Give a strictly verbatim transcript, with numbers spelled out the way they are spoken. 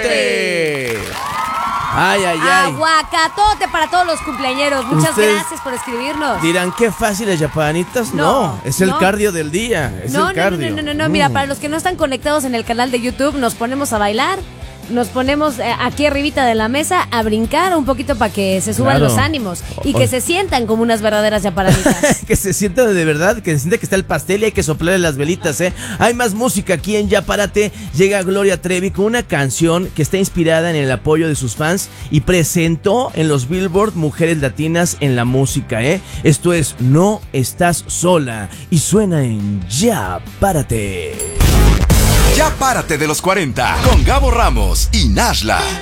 ¡Párate! Ay, ay, ay. Aguacatote para todos los cumpleañeros. Muchas Ustedes gracias por escribirnos. Dirán, qué fáciles, yapanitas. No, No, es el no. cardio del día. Es No, el no, cardio. no, no, no, no, mira, Mm. para los que no están conectados en el canal de YouTube, nos ponemos a bailar, nos ponemos eh, aquí arribita de la mesa a brincar un poquito para que se suban Claro. los ánimos y O- que se sientan como unas verdaderas yaparanitas. Que se sienta de verdad, que se sienta que está el pastel y hay que soplarle las velitas, ¿eh? Hay más música aquí en Ya Párate. Llega Gloria Trevi con una canción que está inspirada en el apoyo de sus fans y presentó en los Billboard Mujeres Latinas en la música, ¿eh? Esto es No Estás Sola y suena en Ya Párate. Ya Párate de los cuarenta con Gabo Ramos y Nashla.